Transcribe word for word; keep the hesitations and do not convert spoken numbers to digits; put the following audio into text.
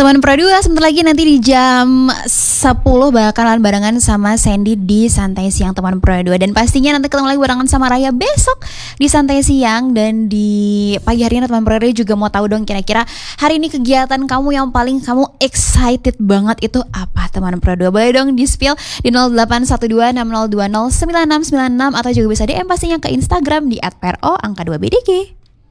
Teman Pro dua sebentar lagi nanti di jam sepuluh bakalan barengan sama Sandy di Santai Siang Teman Pro dua. Dan pastinya nanti ketemu lagi barengan sama Raya besok di Santai Siang. Dan di pagi hari ini Teman Pro dua juga mau tahu dong kira-kira hari ini kegiatan kamu yang paling kamu excited banget itu apa Teman Pro dua. Boleh dong di spill di nol delapan satu dua enam nol dua nol sembilan enam sembilan enam atau juga bisa D M pastinya ke Instagram di at pro angka dua b d g.